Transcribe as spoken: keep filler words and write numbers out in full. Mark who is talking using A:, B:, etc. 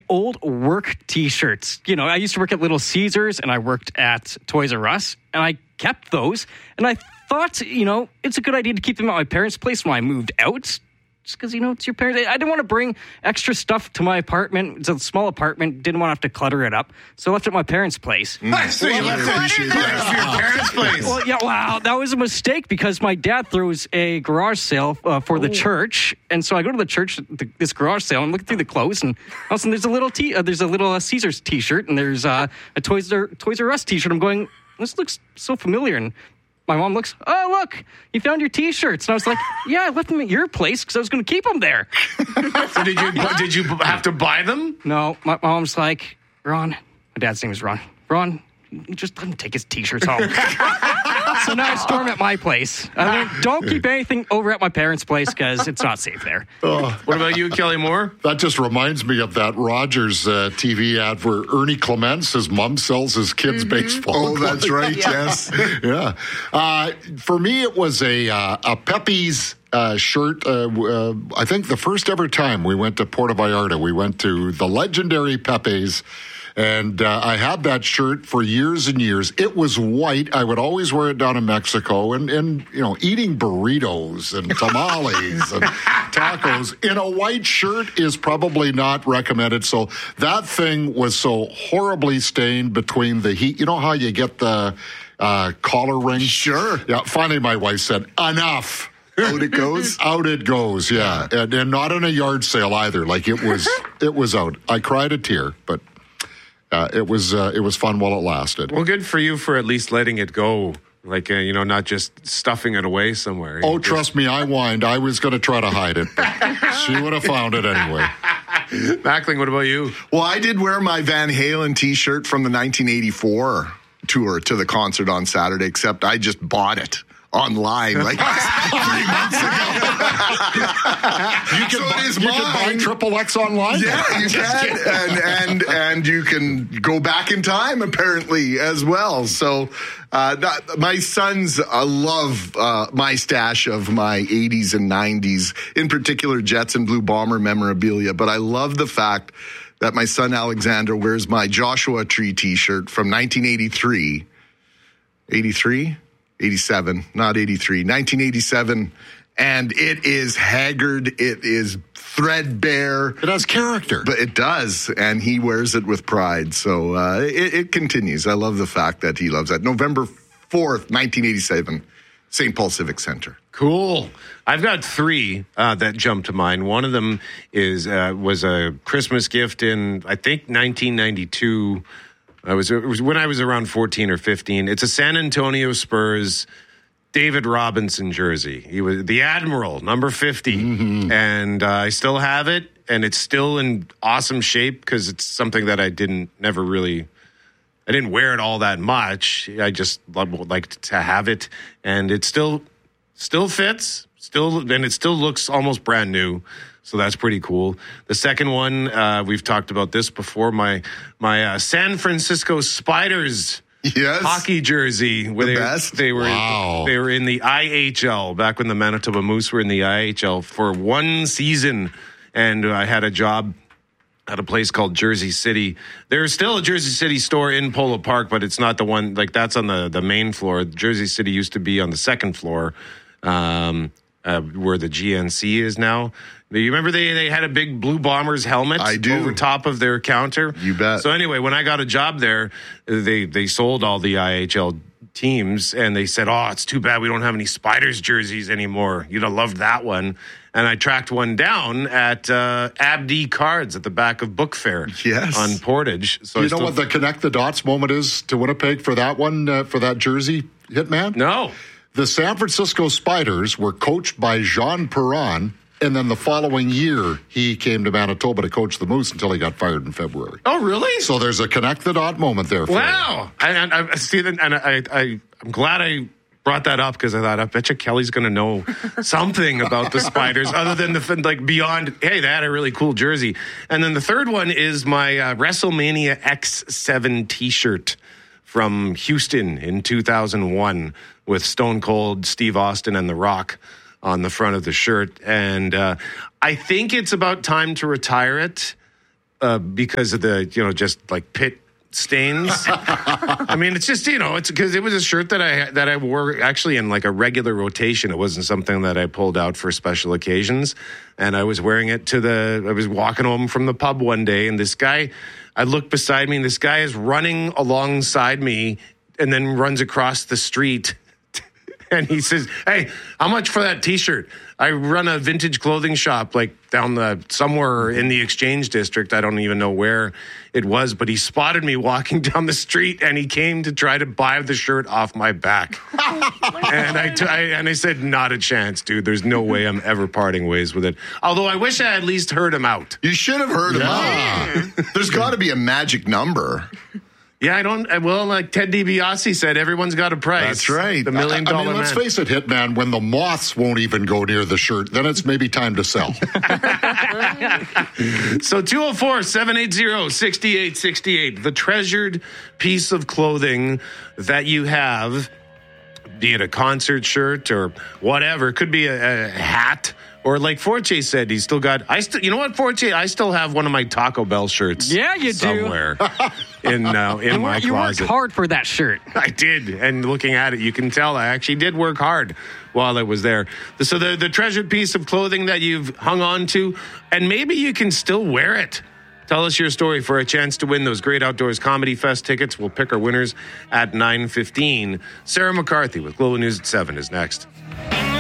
A: old work T-shirts. You know, I used to work at Little Caesars and I worked at Toys R Us, and I kept those. And I thought, you know, it's a good idea to keep them at my parents' place when I moved out. Just because, you know, it's your parents. I didn't want to bring extra stuff to my apartment. It's a small apartment. Didn't want to have to clutter it up. So I left it at my parents' place.
B: Mm. So you left it at your parents' place.
A: Well, yeah, wow. That was a mistake because my dad throws a garage sale uh, for the church. And so I go to the church, the, this garage sale, and I'm looking through the clothes. And all of a sudden there's a little, t- uh, there's a little uh, Caesars T-shirt. And there's uh, a Toys R, Toys R Us T-shirt. I'm going, this looks so familiar. And my mom looks, oh, look, you found your T-shirts. And I was like, yeah, I left them at your place because I was going to keep them there.
B: So did you did you have to buy them?
A: No, my mom's like, Ron, my dad's name is Ron. Ron, just let him take his T-shirts home. So now I storm at my place. I learned, don't keep anything over at my parents' place because it's not safe there.
C: Oh,
B: What about you, Kelly Moore?
C: that just reminds me of that Rogers uh, T V ad where Ernie Clements, his mom, sells his kids baseball.
D: Oh, that's right. Yes.
C: Yeah. Uh, for me, it was a uh, a Pepe's uh, shirt. Uh, uh, I think the first ever time we went to Puerto Vallarta, we went to the legendary Pepe's. And uh, I had that shirt for years and years. It was white. I would always wear it down in Mexico. And, and you know, eating burritos and tamales and tacos in a white shirt is probably not recommended. So that thing was so horribly stained between the heat. You know how you get the uh, collar ring?
D: Sure.
C: Yeah. Finally, my wife said, enough.
D: Out it goes?
C: Out it goes, yeah. And, and not in a yard sale either. Like it was, it was out. I cried a tear, but... Uh, it was uh, it was fun while it lasted.
B: Well, good for you for at least letting it go. Like, uh, you know, not just stuffing it away somewhere.
C: Oh,
B: You
C: trust me, I whined. I was going to try to hide it, but she would have found it anyway.
B: just- Mackling, what about you?
D: Well, I did wear my Van Halen T-shirt from the nineteen eighty-four tour to the concert on Saturday, except I just bought it online like three months ago.
C: You can,
D: So
C: buy,
D: it is
C: you can buy
D: mine.
C: Triple X online?
D: Yeah, you can, and and and you can go back in time apparently as well. So, uh, that, my sons uh, love uh, my stash of my eighties and nineties, in particular Jets and Blue Bomber memorabilia. But I love the fact that my son Alexander wears my Joshua Tree T-shirt from nineteen eighty-three. eighty-three? eighty-seven, not eighty-three, nineteen eighty-seven. And it is haggard. It is threadbare.
C: It has character.
D: But it does, and he wears it with pride. So uh, it, it continues. I love the fact that he loves that. November fourth, nineteen eighty-seven, Saint Paul Civic Center.
B: Cool. I've got three uh, that jump to mind. One of them is uh, was a Christmas gift in, I think, nineteen ninety-two. I was, it was when I was around fourteen or fifteen. It's a San Antonio Spurs David Robinson jersey. He was the Admiral, number fifty. Mm-hmm. And uh, I still have it, and it's still in awesome shape because it's something that I didn't never really... I didn't wear it all that much. I just liked to have it, and it still still fits, still, and it still looks almost brand new. So that's pretty cool. The second one, uh, we've talked about this before. My my uh, San Francisco Spiders
D: Yes.
B: hockey jersey. Where
D: The
B: they,
D: best.
B: They were
C: Wow.
B: they were in the I H L back when the Manitoba Moose were in the I H L for one season, and I had a job at a place called Jersey City. There's still a Jersey City store in Polo Park, but it's not the one, like that's on the, the main floor. Jersey City used to be on the second floor, um, uh, where the G N C is now. Do you remember they, they had a big Blue Bombers helmet
D: I do.
B: over top of their counter?
D: You bet.
B: So anyway, when I got a job there, they, they sold all the I H L teams, and they said, oh, it's too bad we don't have any Spiders jerseys anymore. You'd have loved that one. And I tracked one down at uh, Abdi Cards at the back of Book Fair.
D: Yes.
B: On Portage. So
C: you
B: I
C: know
B: still-
C: what the connect the dots moment is to Winnipeg for that one, uh, for that jersey, Hitman?
B: No.
C: The San Francisco Spiders were coached by Jean Perron, and then the following year, he came to Manitoba to coach the Moose until he got fired in February.
B: Oh, really?
C: So there's a connect the dot moment there for you.
B: Wow. And I, I see that, and I, I, I'm glad I brought that up because I thought, I bet you Kelly's going to know something about the Spiders other than the, like, beyond, hey, they had a really cool jersey. And then the third one is my uh, WrestleMania X seven t-shirt from Houston in two thousand one with Stone Cold, Steve Austin, and The Rock on the front of the shirt. And uh, I think it's about time to retire it. uh, because of the, you know, just like pit stains. I mean, it's just, you know, it's because it was a shirt that I that I wore actually in like a regular rotation. It wasn't something that I pulled out for special occasions. And I was wearing it to the, I was walking home from the pub one day, and this guy, I looked beside me, and this guy is running alongside me and then runs across the street. And he says, "Hey, how much for that T-shirt? I run a vintage clothing shop like down the somewhere in the Exchange District. I don't even know where it was, but he spotted me walking down the street, and he came to try to buy the shirt off my back. and I, t- I and I said, not a chance, dude. There's no way I'm ever parting ways with it. Although I wish I had at least heard him out.
D: You should have heard him
C: Yeah.
D: out. There's got to be a magic number.
B: Yeah, I don't. Well, like Ted DiBiase said, everyone's got a price.
D: That's right.
B: The million
C: I
B: dollar
C: mean, let's
B: man.
C: face it, Hitman, when the moths won't even go near the shirt, then it's maybe time to sell.
B: So two oh four, seven eight oh, six eight six eight, the treasured piece of clothing that you have, be it a concert shirt or whatever, could be a, a hat. Or like Forte said, he's still got, I still, you know what, Forte, I still have one of my Taco Bell shirts.
A: Yeah, you do.
B: somewhere in uh, in
A: You,
B: my
A: work, you worked
B: closet.
A: hard for that shirt.
B: I did, and looking at it, you can tell I actually did work hard while I was there. So the the treasured piece of clothing that you've hung on to, and maybe you can still wear it. Tell us your story for a chance to win those Great Outdoors Comedy Fest tickets. We'll pick our winners at nine fifteen. Sarah McCarthy with Global News at seven is next.